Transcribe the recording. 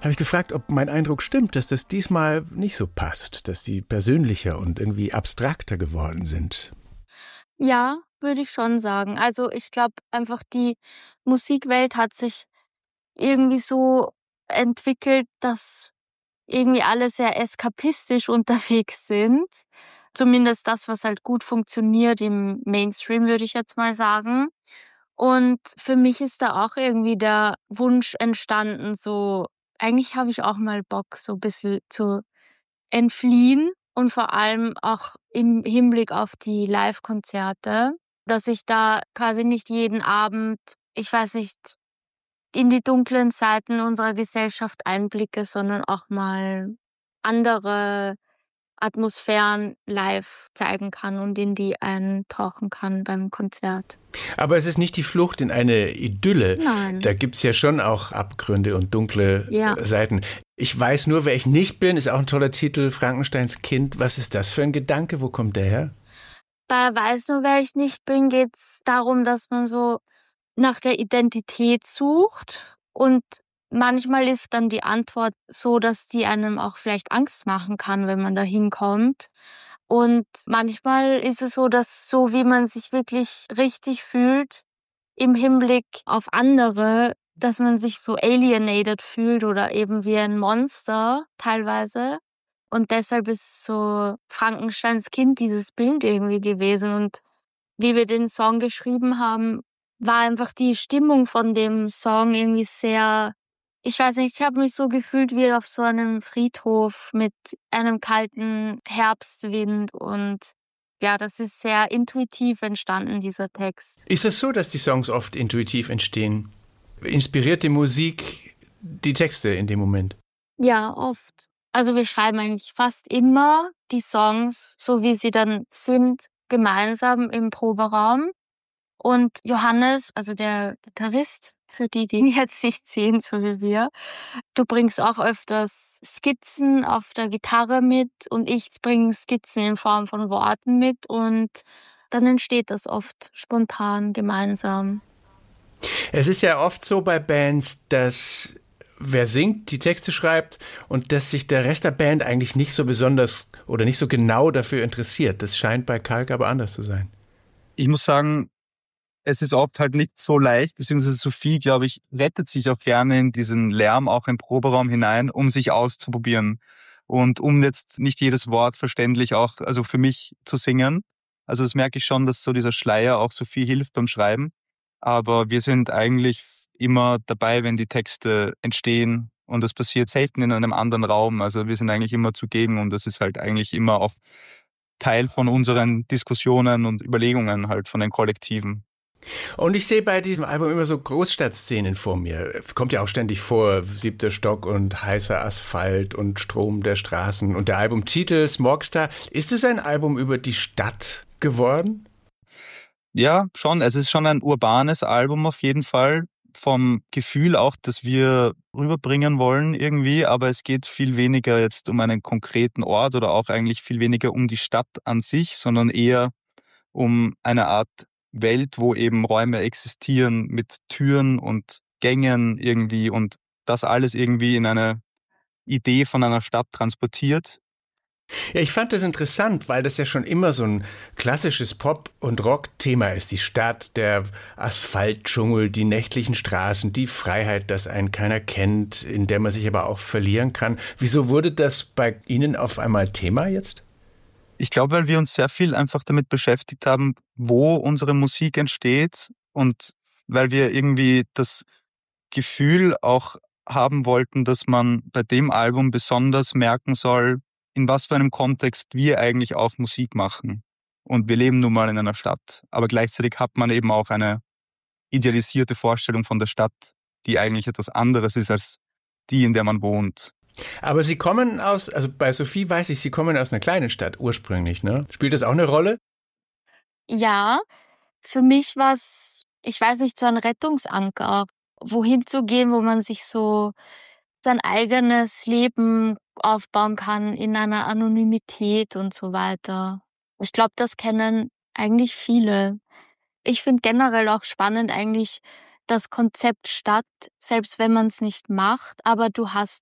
habe ich gefragt, ob mein Eindruck stimmt, dass das diesmal nicht so passt, dass sie persönlicher und irgendwie abstrakter geworden sind. Ja, würde ich schon sagen. Also ich glaube einfach, die Musikwelt hat sich irgendwie so entwickelt, dass irgendwie alle sehr eskapistisch unterwegs sind. Zumindest das, was halt gut funktioniert im Mainstream, würde ich jetzt mal sagen. Und für mich ist da auch irgendwie der Wunsch entstanden, so eigentlich habe ich auch mal Bock, so ein bisschen zu entfliehen und vor allem auch im Hinblick auf die Livekonzerte, dass ich da quasi nicht jeden Abend, ich weiß nicht, in die dunklen Seiten unserer Gesellschaft einblicke, sondern auch mal andere Atmosphären live zeigen kann und in die eintauchen kann beim Konzert. Aber es ist nicht die Flucht in eine Idylle. Nein. Da gibt's ja schon auch Abgründe und dunkle Seiten. Ich weiß nur, wer ich nicht bin, ist auch ein toller Titel, Frankensteins Kind. Was ist das für ein Gedanke? Wo kommt der her? Bei Weiß nur, wer ich nicht bin, geht's darum, dass man so nach der Identität sucht und manchmal ist dann die Antwort so, dass die einem auch vielleicht Angst machen kann, wenn man da hinkommt. Und manchmal ist es so, dass so wie man sich wirklich richtig fühlt im Hinblick auf andere, dass man sich so alienated fühlt oder eben wie ein Monster teilweise. Und deshalb ist so Frankensteins Kind dieses Bild irgendwie gewesen. Und wie wir den Song geschrieben haben, war einfach die Stimmung von dem Song irgendwie sehr, ich weiß nicht, ich habe mich so gefühlt wie auf so einem Friedhof mit einem kalten Herbstwind und ja, das ist sehr intuitiv entstanden, dieser Text. Ist es so, dass die Songs oft intuitiv entstehen? Inspiriert die Musik die Texte in dem Moment? Ja, oft. Also wir schreiben eigentlich fast immer die Songs, so wie sie dann sind, gemeinsam im Proberaum. Und Johannes, also der Gitarrist, für die ihn jetzt nicht sehen, so wie wir, du bringst auch öfters Skizzen auf der Gitarre mit und ich bringe Skizzen in Form von Worten mit und dann entsteht das oft spontan gemeinsam. Es ist ja oft so bei Bands, dass wer singt, die Texte schreibt und dass sich der Rest der Band eigentlich nicht so besonders oder nicht so genau dafür interessiert. Das scheint bei Kalk aber anders zu sein. Ich muss sagen, es ist oft halt nicht so leicht, beziehungsweise Sophie, glaube ich, rettet sich auch gerne in diesen Lärm auch im Proberaum hinein, um sich auszuprobieren und um jetzt nicht jedes Wort verständlich auch, also für mich zu singen. Also das merke ich schon, dass so dieser Schleier auch Sophie hilft beim Schreiben. Aber wir sind eigentlich immer dabei, wenn die Texte entstehen und das passiert selten in einem anderen Raum. Also wir sind eigentlich immer zugegen und das ist halt eigentlich immer auch Teil von unseren Diskussionen und Überlegungen halt von den Kollektiven. Und ich sehe bei diesem Album immer so Großstadtszenen vor mir. Kommt ja auch ständig vor, 7. Stock und heißer Asphalt und Strom der Straßen. Und der Albumtitel Smogstar. Ist es ein Album über die Stadt geworden? Ja, schon. Es ist schon ein urbanes Album auf jeden Fall. Vom Gefühl auch, das wir rüberbringen wollen irgendwie. Aber es geht viel weniger jetzt um einen konkreten Ort oder auch eigentlich viel weniger um die Stadt an sich, sondern eher um eine Art Welt, wo eben Räume existieren mit Türen und Gängen irgendwie und das alles irgendwie in eine Idee von einer Stadt transportiert. Ja, ich fand das interessant, weil das ja schon immer so ein klassisches Pop- und Rock-Thema ist. Die Stadt, der Asphaltdschungel, die nächtlichen Straßen, die Freiheit, dass einen keiner kennt, in der man sich aber auch verlieren kann. Wieso wurde das bei Ihnen auf einmal Thema jetzt? Ich glaube, weil wir uns sehr viel einfach damit beschäftigt haben, wo unsere Musik entsteht und weil wir irgendwie das Gefühl auch haben wollten, dass man bei dem Album besonders merken soll, in was für einem Kontext wir eigentlich auch Musik machen. Und wir leben nun mal in einer Stadt. Aber gleichzeitig hat man eben auch eine idealisierte Vorstellung von der Stadt, die eigentlich etwas anderes ist als die, in der man wohnt. Aber Sie kommen aus, also bei Sophie weiß ich, Sie kommen aus einer kleinen Stadt ursprünglich, ne? Spielt das auch eine Rolle? Ja, für mich war es, ich weiß nicht, so ein Rettungsanker, wohin zu gehen, wo man sich so sein eigenes Leben aufbauen kann in einer Anonymität und so weiter. Ich glaube, das kennen eigentlich viele. Ich finde generell auch spannend eigentlich das Konzept Stadt, selbst wenn man es nicht macht, aber du hast